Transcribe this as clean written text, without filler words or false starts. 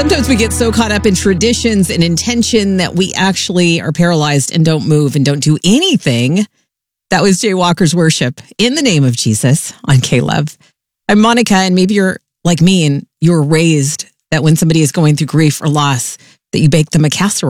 Sometimes we get so caught up in traditions and intention that we actually are paralyzed and don't move and don't do anything. That was Jay Walker's Worship in the Name of Jesus on K-Love. I'm Monica, and maybe you're like me and you were raised that when somebody is going through grief or loss, that you bake them a casserole.